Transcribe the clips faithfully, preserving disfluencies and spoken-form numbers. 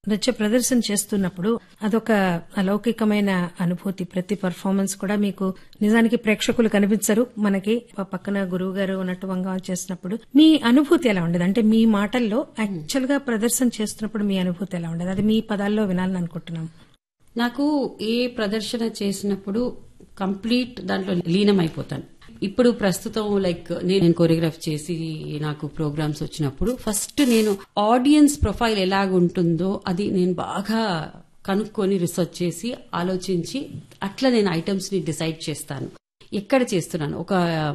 నృత్య ప్రదర్శన చేస్తున్నప్పుడు అదొక అలౌకికమైన అనుభూతి. ప్రతి పర్ఫార్మెన్స్ కూడా మీకు నిజానికి ప్రేక్షకులు కనిపించరు, మనకి పక్కన గురువు గారు ఉన్నట్టు వంగా చేసినప్పుడు మీ అనుభూతి ఎలా ఉండేది? అంటే మీ మాటల్లో యాక్చువల్ గా ప్రదర్శన చేస్తున్నప్పుడు మీ అనుభూతి ఎలా ఉండేది? అది మీ పదాల్లో వినాలని అనుకుంటున్నాం. నాకు ఏ ప్రదర్శన చేసినప్పుడు కంప్లీట్ దాంట్లో లీనమైపోతాను. ఇప్పుడు ప్రస్తుతం లైక్ నేను కొరియోగ్రాఫ్ చేసి నాకు ప్రోగ్రామ్స్ వచ్చినప్పుడు ఫస్ట్ నేను ఆడియన్స్ ప్రొఫైల్ ఎలాగుంటుందో అది నేను బాగా కనుక్కొని రీసెర్చ్ చేసి ఆలోచించి అట్లా నేను ఐటమ్స్ ని డిసైడ్ చేస్తాను. ఎక్కడ చేస్తున్నాను, ఒక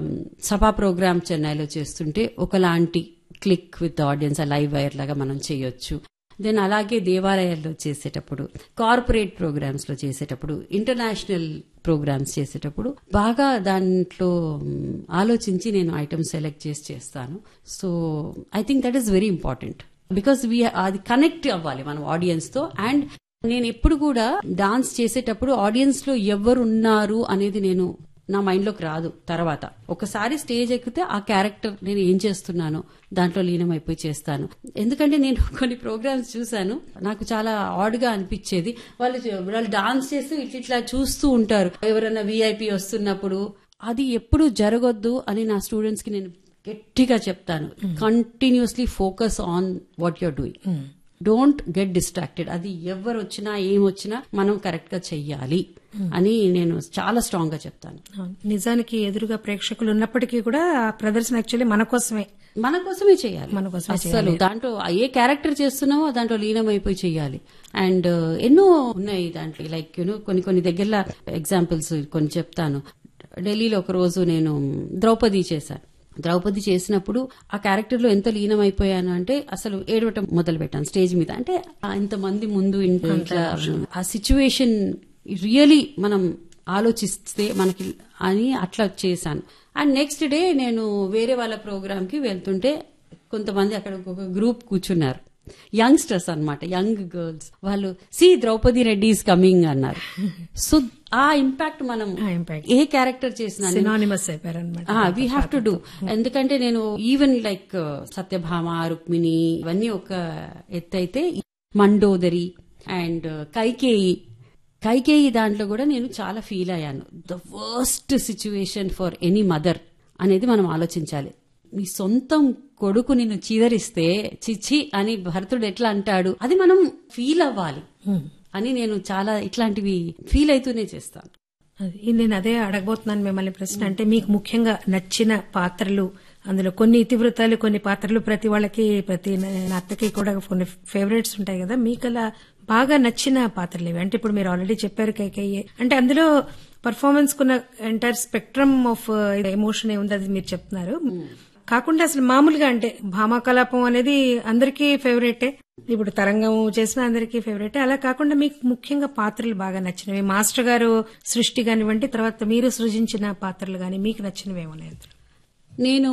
సభా ప్రోగ్రామ్ చెన్నైలో చేస్తుంటే ఒకలాంటి click with audience live wire లాగా మనం చేయొచ్చు. దెన్ అలాగే దేవాలయాల్లో చేసేటప్పుడు, కార్పొరేట్ ప్రోగ్రామ్స్ లో చేసేటప్పుడు, ఇంటర్నేషనల్ ప్రోగ్రామ్స్ చేసేటప్పుడు బాగా దాంట్లో ఆలోచించి నేను ఐటమ్స్ సెలెక్ట్ చేసి చేస్తాను. So I think that is very important because we అది కనెక్ట్ అవ్వాలి మనం ఆడియన్స్ తో. అండ్ నేను ఎప్పుడు కూడా డాన్స్ చేసేటప్పుడు ఆడియన్స్ లో ఎవరున్నారు అనేది నేను నా మైండ్ లోకి రాదు. తర్వాత ఒకసారి స్టేజ్ ఎక్కితే ఆ క్యారెక్టర్ నేను ఏం చేస్తున్నానో దాంట్లో లీనమైపోయి చేస్తాను. ఎందుకంటే నేను కొన్ని ప్రోగ్రామ్స్ చూశాను, నాకు చాలా ఆడ్ గా అనిపించేది. వాళ్ళు వాళ్ళు డాన్స్ చేస్తూ ఇట్లా ఇట్లా చూస్తూ ఉంటారు ఎవరైనా వీఐపీ వస్తున్నప్పుడు. అది ఎప్పుడు జరగొద్దు అని నా స్టూడెంట్స్ కి నేను గట్టిగా చెప్తాను. Continuously focus on what you're doing, don't get distracted. అది ఎవరు వచ్చినా ఏమొచ్చినా మనం కరెక్ట్ గా చెయ్యాలి అని నేను చాలా స్ట్రాంగ్ గా చెప్తాను. నిజానికి ఎదురుగా ప్రేక్షకులు ఉన్నప్పటికీ కూడా ప్రదర్శన యాక్చువల్లీ మన కోసమే మన కోసమే చేయాలి. మన కోసమే అసలు దాంట్లో ఏ క్యారెక్టర్ చేస్తున్నామో దాంట్లో లీనమైపోయి చేయాలి. అండ్ ఎన్నో ఉన్నాయి దాంట్లో, లైక్ యూనో కొన్ని కొన్ని దగ్గర ఎగ్జాంపుల్స్ కొన్ని చెప్తాను. ఢిల్లీలో ఒక రోజు నేను ద్రౌపది చేశాను. ద్రౌపది చేసినప్పుడు ఆ క్యారెక్టర్ లో ఎంత లీనమైపోయాను అంటే అసలు ఏడవటం మొదలు పెట్టాను స్టేజ్ మీద. అంటే ఇంతమంది ముందు ఇంట్లో ఆ సిచ్యువేషన్ రియలీ మనం ఆలోచిస్తే మనకి అని అట్లా చేశాను. అండ్ నెక్స్ట్ డే నేను వేరే వాళ్ళ ప్రోగ్రామ్ కి వెళ్తుంటే కొంతమంది అక్కడ ఒక గ్రూప్ కూర్చున్నారు, యంగ్స్టర్స్ అన్నమాట, యంగ్ గర్ల్స్. వాళ్ళు C Draupadi Reddy is coming అన్నారు. సో ఆ ఇంపాక్ట్ మనం ఏ క్యారెక్టర్ చేసినా synonymous అయిపోయారన్నమాట. We have to do. ఎందుకంటే నేను ఈవెన్ లైక్ సత్యభామ, రుక్మిణి ఇవన్నీ ఒక ఎత్తు అయితే, మండోదరి అండ్ కైకేయి కైకేయి దాంట్లో కూడా నేను చాలా ఫీల్ అయ్యాను. The worst situation for any mother అనేది మనం ఆలోచించాలి. నీ సొంతం కొడుకు నిన్ను చీదరిస్తే చిచ్చి అని భరతుడు ఎట్లా అంటాడు, అది మనం ఫీల్ అవ్వాలి అని నేను చాలా ఇట్లాంటివి ఫీల్ అవుతూనే చేస్తాను. నేను అదే అడగబోతున్నాను మిమ్మల్ని ప్రశ్న. అంటే మీకు ముఖ్యంగా నచ్చిన పాత్రలు, అందులో కొన్ని ఇతివృత్తాలు, కొన్ని పాత్రలు ప్రతి వాళ్ళకి ప్రతి నర్తకి కూడా కొన్ని ఫేవరెట్స్ ఉంటాయి కదా. మీకు అలా బాగా నచ్చిన పాత్రలు ఇవి? అంటే ఇప్పుడు మీరు ఆల్రెడీ చెప్పారు కైకేయి, అంటే అందులో పర్ఫార్మెన్స్ కున్న ఎంటైర్ స్పెక్ట్రమ్ ఆఫ్ ఎమోషన్ ఏముంది అది మీరు చెప్తున్నారు. కాకుండా అసలు మామూలుగా అంటే భామాకలాపం అనేది అందరికీ ఫేవరెటే, ఇప్పుడు తరంగం చేసిన అందరికీ ఫేవరెటే. అలా కాకుండా మీకు ముఖ్యంగా పాత్రలు బాగా నచ్చినవి, మాస్టర్ గారు సృష్టి కానివ్వండి, తర్వాత మీరు సృజించిన పాత్రలు గాని మీకు నచ్చినవి ఏమన్నాయి? నేను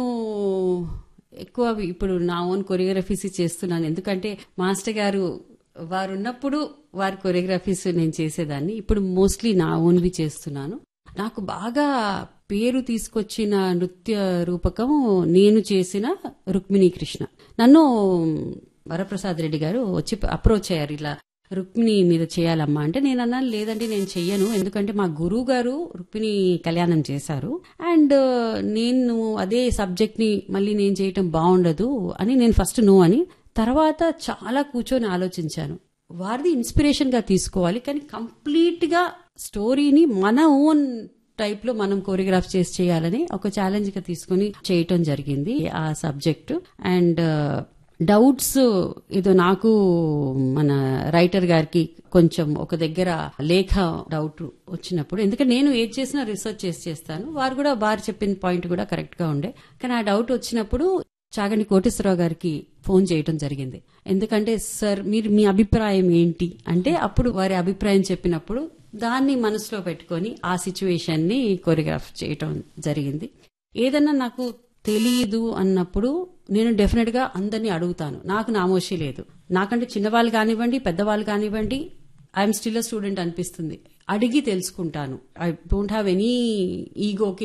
ఎక్కువ ఇప్పుడు నా ఓన్ కొరియోగ్రఫీస్ చేస్తున్నాను. ఎందుకంటే మాస్టర్ గారు వారు ఉన్నప్పుడు వారి కొరియోగ్రఫీస్ నేను చేసేదాన్ని. ఇప్పుడు మోస్ట్లీ నా ఓన్వి చేస్తున్నాను. నాకు బాగా పేరు తీసుకొచ్చిన నృత్య రూపకం నేను చేసిన రుక్మిణీ కృష్ణ. నన్ను వరప్రసాద్ రెడ్డి గారు వచ్చి అప్రోచ్ అయ్యారు, ఇలా రుక్మిణి మీద చేయాలమ్మా అంటే. నేను అన్నాను లేదండి నేను చెయ్యను, ఎందుకంటే మా గురువు గారు రుక్మిణి కళ్యాణం చేశారు అండ్ నేను అదే సబ్జెక్ట్ ని మళ్ళీ నేను చేయటం బాగుండదు అని నేను ఫస్ట్ నో అని. తర్వాత చాలా కూర్చొని ఆలోచించాను, వారిది ఇన్స్పిరేషన్ గా తీసుకోవాలి కానీ కంప్లీట్ గా స్టోరీని మన ఓన్ టైప్ లో మనం కోరియోగ్రాఫ్ చేసి చేయాలని ఒక ఛాలెంజ్ గా తీసుకుని చేయటం జరిగింది ఆ సబ్జెక్టు. అండ్ డౌట్స్ ఏదో నాకు మన రైటర్ గారికి కొంచెం ఒక దగ్గర లేఖ డౌట్ వచ్చినప్పుడు, ఎందుకంటే నేను ఏది చేసినా రీసెర్చ్ చేసి చేస్తాను, వారు కూడా వారు చెప్పిన పాయింట్ కూడా కరెక్ట్ గా ఉండే. కానీ ఆ డౌట్ వచ్చినప్పుడు చాగంటి కోటేశ్వరరావు గారికి ఫోన్ చేయటం జరిగింది. ఎందుకంటే సార్ మీరు మీ అభిప్రాయం ఏంటి అంటే, అప్పుడు వారి అభిప్రాయం చెప్పినప్పుడు దాన్ని మనసులో పెట్టుకొని ఆ సిచ్యువేషన్ ని కొరియోగ్రాఫ్ చేయటం జరిగింది. ఏదన్నా నాకు తెలియదు అన్నప్పుడు నేను డెఫినెట్ గా అందరినీ అడుగుతాను. నాకు నామోషి లేదు, నాకంటే చిన్నవాళ్ళు కానివ్వండి పెద్దవాళ్ళు కానివ్వండి, ఐఎమ్ స్టిల్ అ స్టూడెంట్ అనిపిస్తుంది, అడిగి తెలుసుకుంటాను. I don't have any ఈగోకి